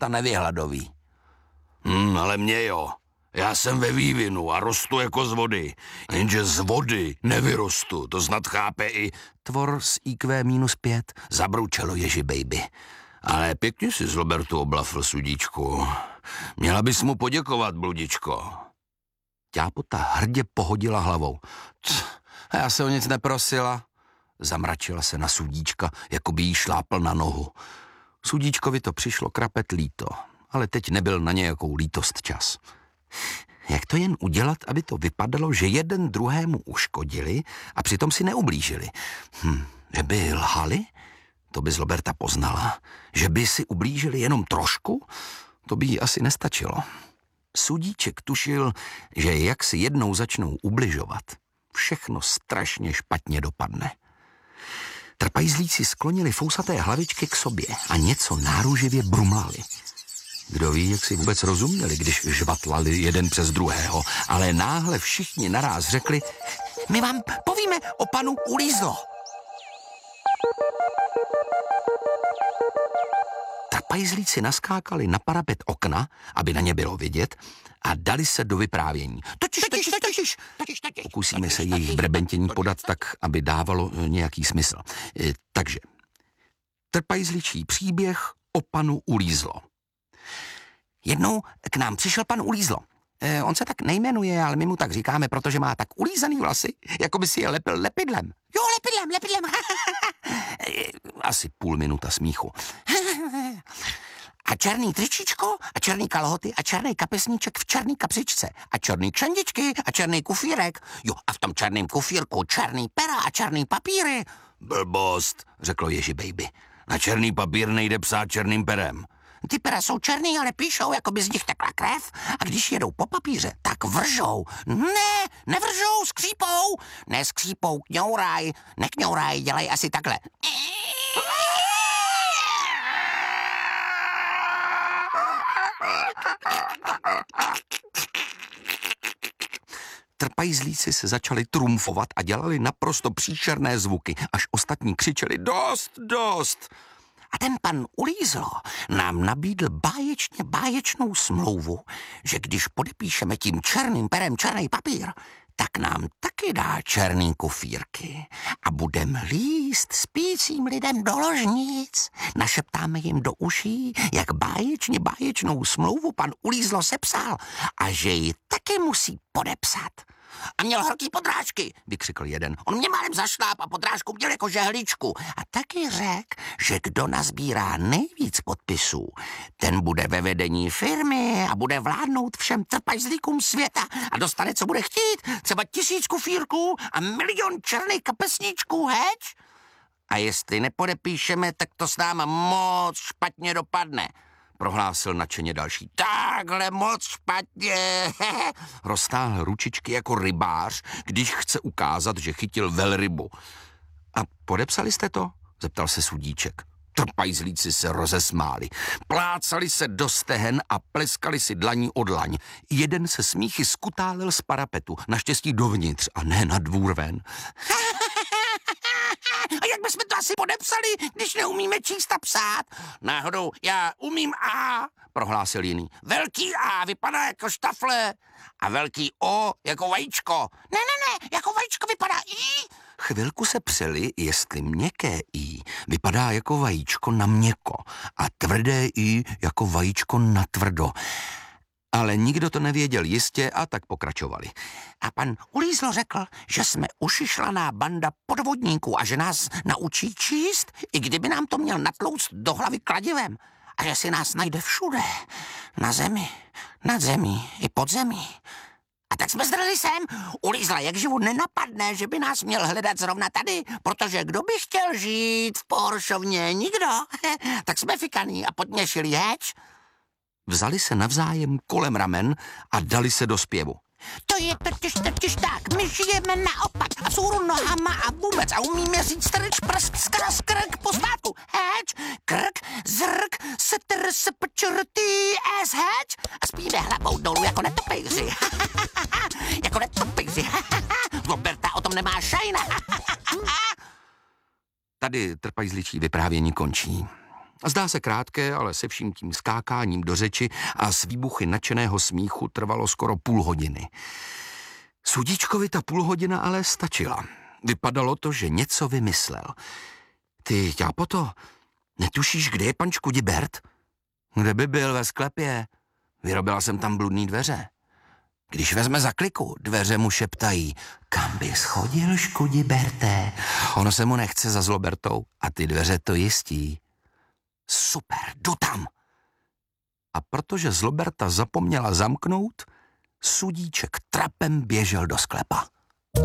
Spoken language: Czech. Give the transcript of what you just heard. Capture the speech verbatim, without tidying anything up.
života nevyhladoví. Hmm, ale mě jo. Já jsem ve vývinu a rostu jako z vody. Jenže z vody nevyrostu, to snad chápe i tvor z í kvé minus pět. Zabručelo Ježi baby. Ale pěkně si z Robertu oblafl, sudíčku. Měla bys mu poděkovat, bludičko. Ťápota hrdě pohodila hlavou. Tch, já se o nic neprosila. Zamračila se na sudíčka, jako by jí šlápl na nohu. Sudíčkovi to přišlo krapet líto, ale teď nebyl na nějakou lítost čas. Jak to jen udělat, aby to vypadalo, že jeden druhému uškodili a přitom si neublížili? Hm, že by lhali? To by z Roberta poznala. Že by si ublížili jenom trošku? To by jí asi nestačilo. Sudíček tušil, že jak si jednou začnou ubližovat, všechno strašně špatně dopadne. Trpajzlíci sklonili fousaté hlavičky k sobě a něco náruživě brumlali. Kdo ví, jak si vůbec rozuměli, když žvatlali jeden přes druhého, ale náhle všichni naráz řekli: my vám povíme o panu Ulízlo. Trpajzlíci naskákali na parapet okna, aby na ně bylo vidět, a dali se do vyprávění. Totiž, totiž, totiž, totiž, totiž. Pokusíme se jejich brebentění podat tak, aby dávalo nějaký smysl. E, takže, trpajzličí příběh o panu Ulízlo. Jednou k nám přišel pan Ulízlo. E, on se tak nejmenuje, ale my mu tak říkáme, protože má tak ulízaný vlasy, jako by si je lepil lepidlem. Jo, lepidlem, lepidlem. Asi půl minuta smíchu. A černý tričičko, a černý kalhoty, a černý kapesníček v černý kapsičce, a černý kšendičky, a černý kufírek. Jo, a v tom černém kufírku černý pera a černý papíry. Blbost, řeklo Ježi baby. Na černý papír nejde psát černým perem. Ty pera jsou černý, ale píšou, jako by z nich tekla krev, a když jedou po papíře, tak vržou. Ne, nevržou, skřípou. Ne skřípou, kňouraj, nekňouraj, dělej asi takhle. Trpajzlíci se začali trumfovat a dělali naprosto příšerné zvuky, až ostatní křičeli dost, dost. A ten pan Ulízlo nám nabídl báječně báječnou smlouvu, že když podepíšeme tím černým perem černý papír, tak nám taky dá černý kufírky a budeme líst spícím lidem do ložnic. Našeptáme jim do uší, jak báječně báječnou smlouvu pan Ulízlo sepsal a že ji taky musí podepsat. A měl horký podrážky, vykřikl jeden. On mě málem zašláp a podrážku měl jako žehličku. A taky řekl, že kdo nazbírá nejvíc podpisů, ten bude ve vedení firmy a bude vládnout všem trpajzlíkům světa a dostane, co bude chtít, třeba tisíc kufírků a milion černých kapesníčků, heč? A jestli nepodepíšeme, tak to s náma moc špatně dopadne, prohlásil nadšeně další. Takhle moc špatně. Roztáhl ručičky jako rybář, když chce ukázat, že chytil velrybu. A podepsali jste to? Zeptal se sudíček. Trpajzlíci se rozesmáli. Plácali se do stehen a pleskali si dlaní o dlaň. Jeden se smíchy skutálil z parapetu, naštěstí dovnitř a ne na dvůr ven. A jak bychom to asi podepsali, když neumíme číst a psát? Náhodou, já umím A, prohlásil jiný. Velký A vypadá jako štafle a velký O jako vajíčko. Ne, ne, ne, jako vajíčko vypadá I. Chvilku se přeli, jestli měkké I vypadá jako vajíčko na měko a tvrdé I jako vajíčko na tvrdo. Ale nikdo to nevěděl jistě a tak pokračovali. A pan Ulízlo řekl, že jsme ušišlaná banda podvodníků a že nás naučí číst, i kdyby nám to měl natlouct do hlavy kladivem. A že si nás najde všude. Na zemi, nad zemí i pod zemí. A tak jsme zdrhli sem. Ulízla jak život nenapadne, že by nás měl hledat zrovna tady, protože kdo by chtěl žít v Poršovně? Nikdo. Tak jsme fikaný a podměšili, heč? Vzali se navzájem kolem ramen a dali se do zpěvu. To je totiž, totiž tak, my žijeme naopak a vzhůru nohama a vůbec a umíme říct strč, prsk, skras, krk, po zpátku, heč, krk, zrk, setr, sepčrtý, es, heč a spíme hlavou dolů jako netopejři, jako netopejři, Roberta o tom nemá šajna. Tady trpajzličí vyprávění končí. A zdá se krátké, ale se vším tím skákáním do řeči a s výbuchy nadšeného smíchu trvalo skoro půl hodiny. Sudíčkovi ta půl hodina ale stačila. Vypadalo to, že něco vymyslel. Ty, ťápoto, netušíš, kde je pan Škudibert? Kde by byl, ve sklepě? Vyrobila jsem tam bludný dveře. Když vezme za kliku, dveře mu šeptají, kam bys chodil, Škudiberte? Ono se mu nechce za Zlobertou a ty dveře to jistí. Super, jdu tam. A protože Zloberta zapomněla zamknout, Sudíček trapem běžel do sklepa.